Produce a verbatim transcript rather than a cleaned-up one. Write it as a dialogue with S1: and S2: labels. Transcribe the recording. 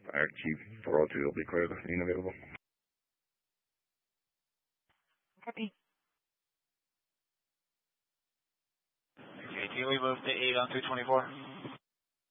S1: Archie four oh two will be clear, the scene available.
S2: Copy.
S3: Okay, we moved to eight on two twenty-four.